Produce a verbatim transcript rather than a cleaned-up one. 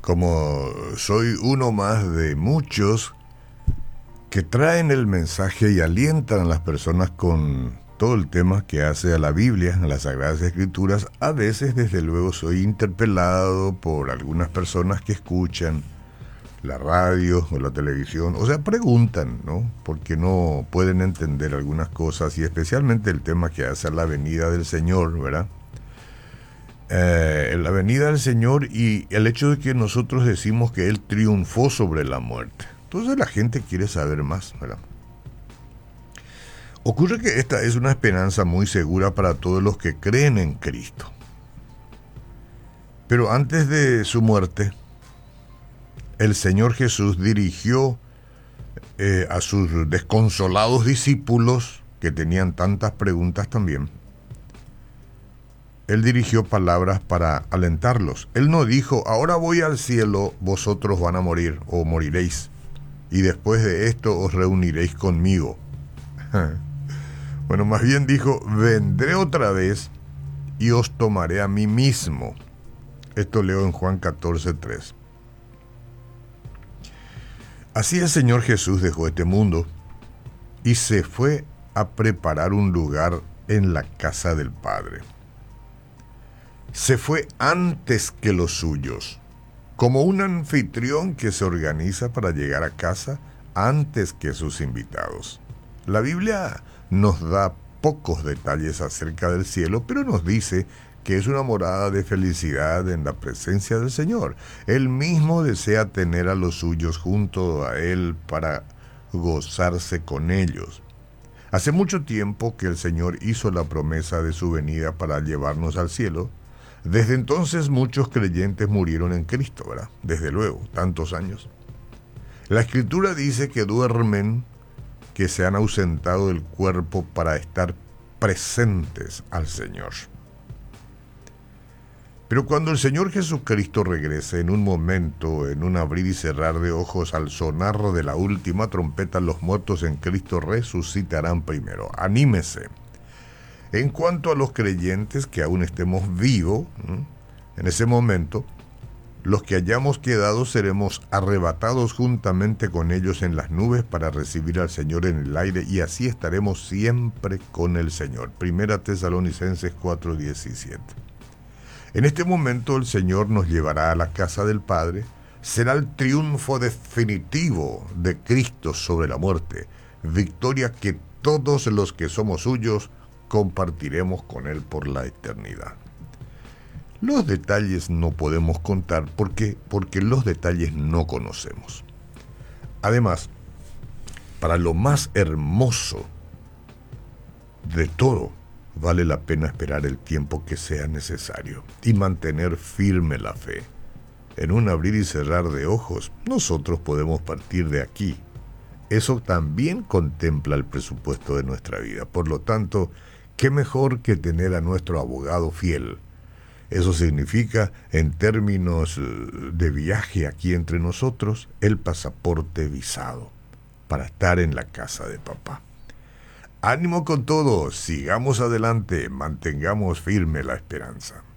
como soy uno más de muchos que traen el mensaje y alientan a las personas con todo el tema que hace a la Biblia, a las Sagradas Escrituras, a veces desde luego soy interpelado por algunas personas que escuchan la radio o la televisión, o sea, preguntan, ¿no? Porque no pueden entender algunas cosas y especialmente el tema que hace a la venida del Señor, ¿verdad? Eh, la venida del Señor y el hecho de que nosotros decimos que Él triunfó sobre la muerte. Entonces la gente quiere saber más, ¿verdad? Ocurre que esta es una esperanza muy segura para todos los que creen en Cristo. Pero antes de su muerte, el Señor Jesús dirigió eh, a sus desconsolados discípulos, que tenían tantas preguntas también, Él dirigió palabras para alentarlos. Él no dijo, ahora voy al cielo, vosotros van a morir o moriréis, y después de esto os reuniréis conmigo. Bueno, más bien dijo, vendré otra vez y os tomaré a mí mismo. Esto leo en Juan catorce, tres. Así el Señor Jesús dejó este mundo y se fue a preparar un lugar en la casa del Padre. Se fue antes que los suyos, como un anfitrión que se organiza para llegar a casa antes que sus invitados. La Biblia nos da pocos detalles acerca del cielo, pero nos dice que es una morada de felicidad en la presencia del Señor. Él mismo desea tener a los suyos junto a Él para gozarse con ellos. Hace mucho tiempo que el Señor hizo la promesa de su venida para llevarnos al cielo. Desde entonces muchos creyentes murieron en Cristo, ¿verdad? Desde luego, tantos años. La Escritura dice que duermen, que se han ausentado del cuerpo para estar presentes al Señor. Pero cuando el Señor Jesucristo regrese en un momento, en un abrir y cerrar de ojos, al sonar de la última trompeta, los muertos en Cristo resucitarán primero. Anímese. En cuanto a los creyentes que aún estemos vivos, en ese momento, los que hayamos quedado seremos arrebatados juntamente con ellos en las nubes para recibir al Señor en el aire, y así estaremos siempre con el Señor. Primera Tesalonicenses cuatro, diecisiete. En este momento el Señor nos llevará a la casa del Padre. Será el triunfo definitivo de Cristo sobre la muerte, victoria que todos los que somos suyos compartiremos con Él por la eternidad. Los detalles no podemos contar porque, porque los detalles no conocemos. Además, para lo más hermoso de todo, vale la pena esperar el tiempo que sea necesario y mantener firme la fe. En un abrir y cerrar de ojos, nosotros podemos partir de aquí. Eso también contempla el presupuesto de nuestra vida. Por lo tanto, ¿qué mejor que tener a nuestro abogado fiel? Eso significa, en términos de viaje aquí entre nosotros, el pasaporte visado para estar en la casa de papá. Ánimo con todo, sigamos adelante, mantengamos firme la esperanza.